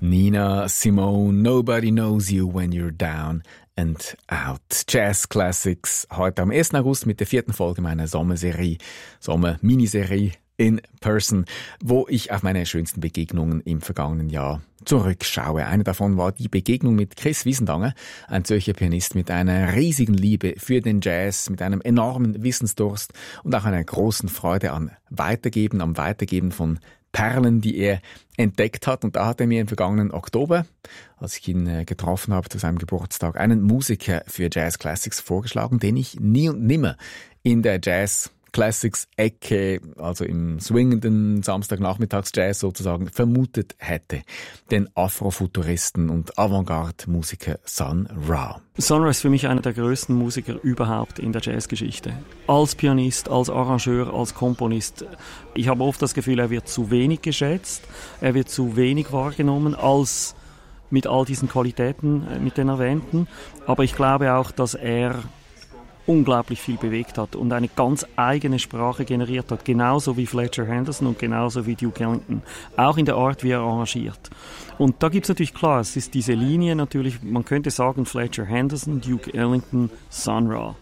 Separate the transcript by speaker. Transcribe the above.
Speaker 1: Nina Simone, Nobody Knows You When You're Down and Out. Jazz Classics, heute am 1. August mit der 4. Folge meiner Sommer-Miniserie in Person, wo ich auf meine schönsten Begegnungen im vergangenen Jahr zurückschaue. Eine davon war die Begegnung mit Chris Wiesendanger, ein Zürcher Pianist mit einer riesigen Liebe für den Jazz, mit einem enormen Wissensdurst und auch einer großen Freude am Weitergeben von Perlen, die er entdeckt hat. Und da hat er mir im vergangenen Oktober, als ich ihn getroffen habe zu seinem Geburtstag, einen Musiker für Jazz Classics vorgeschlagen, den ich nie und nimmer in der Jazz Classics-Ecke, also im swingenden Samstagnachmittags-Jazz sozusagen, vermutet hätte. Den Afrofuturisten und Avantgarde-Musiker Sun Ra.
Speaker 2: Sun Ra ist für mich einer der größten Musiker überhaupt in der Jazzgeschichte. Als Pianist, als Arrangeur, als Komponist. Ich habe oft das Gefühl, er wird zu wenig geschätzt, er wird zu wenig wahrgenommen als mit all diesen Qualitäten, mit den erwähnten. Aber ich glaube auch, dass er unglaublich viel bewegt hat und eine ganz eigene Sprache generiert hat, genauso wie Fletcher Henderson und genauso wie Duke Ellington, auch in der Art, wie er arrangiert. Und da gibt es natürlich klar, es ist diese Linie natürlich, man könnte sagen Fletcher Henderson, Duke Ellington, Sun Ra.